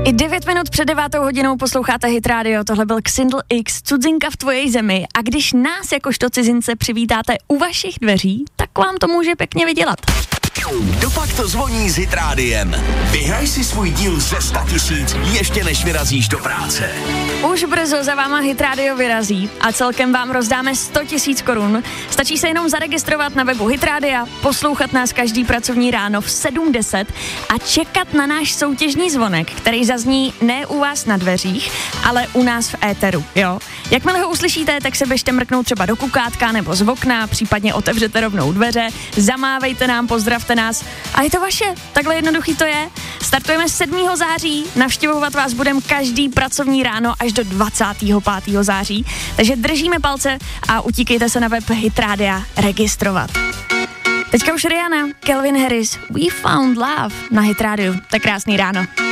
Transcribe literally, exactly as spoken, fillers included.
I devět minut před devátou hodinou posloucháte Hit Radio, tohle byl Xindl X, Cudzinka v tvojej zemi, a když nás jakožto cizince přivítáte u vašich dveří, tak vám to může pěkně vydělat. Dopak to zvoní s Hit Rádiem. Vyhraj si svůj díl ze sto tisíc, ještě než vyrazíš do práce. Už brzo za váma Hit Radio vyrazí a celkem vám rozdáme sto tisíc korun. Stačí se jenom zaregistrovat na webu Hit Radia, poslouchat nás každý pracovní ráno v sedm deset a čekat na náš soutěžní zvonek, který zazní ne u vás na dveřích, ale u nás v éteru, jo. Jakmile ho uslyšíte, tak se běžte mrknout třeba do kukátka nebo z okna, případně otevřete rovnou dveře, zamávejte nám, pozdravte nás a je to vaše. Takhle jednoduchý to je. Startujeme sedmého září, navštěvovat vás budeme každý pracovní ráno až do dvacátého pátého září, takže držíme palce a utíkejte se na web Hit Radia registrovat. Teďka už Rihanna, Calvin Harris, We Found Love na Hit Radio. Tak krásný ráno.